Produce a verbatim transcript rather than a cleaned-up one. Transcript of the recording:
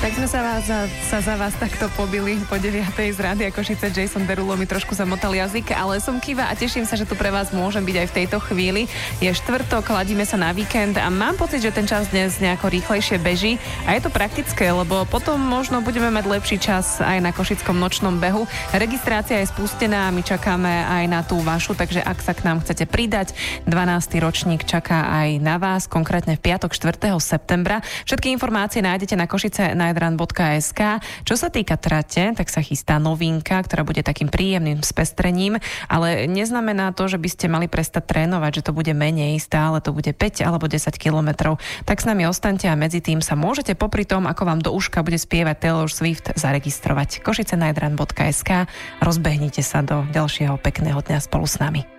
Tak sme sa, vás, za, sa za vás takto pobili po deviatej z Rádia Košice. Jason Derulo mi trošku zamotal jazyk, ale som Kiva a teším sa, že tu pre vás môžem byť aj v tejto chvíli. Je štvrtok, ladíme sa na víkend a mám pocit, že ten čas dnes nejako rýchlejšie beží a je to praktické, lebo potom možno budeme mať lepší čas aj na košickom nočnom behu. Registrácia je spustená a my čakáme aj na tú vašu, takže ak sa k nám chcete pridať, dvanásty ročník čaká aj na vás, konkrétne v piatok štvrtého septembra. Všetky informácie nájdete na košice night run bodka es ká. Čo sa týka trate, tak sa chystá novinka, ktorá bude takým príjemným spestrením, ale neznamená to, že by ste mali prestať trénovať, že to bude menej, stále to bude päť alebo desať kilometrov. Tak s nami ostaňte a medzi tým sa môžete popri tom, ako vám do uška bude spievať Taylor Swift, zaregistrovať. košice night run bodka es ká. Rozbehnite sa do ďalšieho pekného dňa spolu s nami.